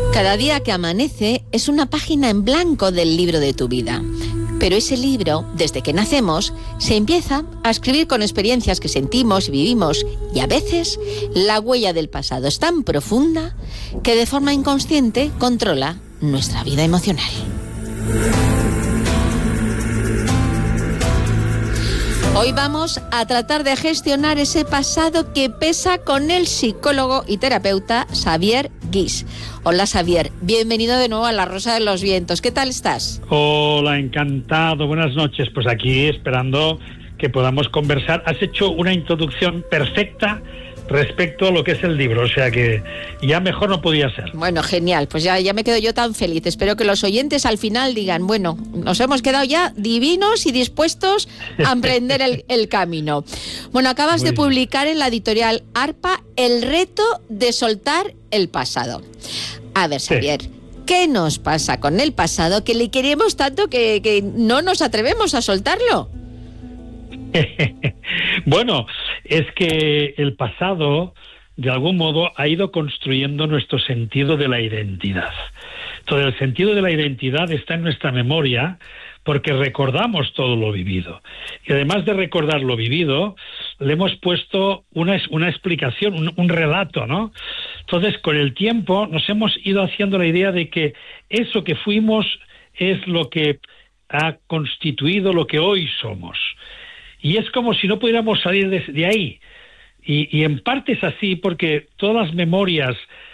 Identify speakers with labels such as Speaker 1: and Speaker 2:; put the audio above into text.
Speaker 1: Cada día que amanece es una página en blanco del libro de tu vida. Pero ese libro, desde que nacemos, se empieza a escribir con experiencias que sentimos y vivimos. Y a veces la huella del pasado es tan profunda que de forma inconsciente controla nuestra vida emocional. Hoy vamos a tratar de gestionar ese pasado que pesa con el psicólogo y terapeuta Xavier Guix. Hola Xavier, bienvenido de nuevo a La Rosa de los Vientos. ¿Qué tal estás?
Speaker 2: Hola, encantado, buenas noches. Pues aquí esperando que podamos conversar. Has hecho una introducción perfecta respecto a lo que es el libro, o sea que ya mejor no podía ser.
Speaker 1: Bueno, genial, pues ya me quedo yo tan feliz. Espero que los oyentes al final digan, bueno, nos hemos quedado ya divinos y dispuestos a emprender el camino. Bueno, acabas de publicar en la editorial ARPA El reto de soltar el pasado. A ver, Xavier, ¿qué nos pasa con el pasado que le queremos tanto que no nos atrevemos a soltarlo?
Speaker 2: Bueno, es que el pasado, de algún modo, ha ido construyendo nuestro sentido de la identidad. Todo el sentido de la identidad está en nuestra memoria porque recordamos todo lo vivido. Y además de recordar lo vivido, le hemos puesto una explicación, un relato, ¿no? Entonces, con el tiempo nos hemos ido haciendo la idea de que eso que fuimos es lo que ha constituido lo que hoy somos. Y es como si no pudiéramos salir de ahí. Y en parte es así porque todas las memorias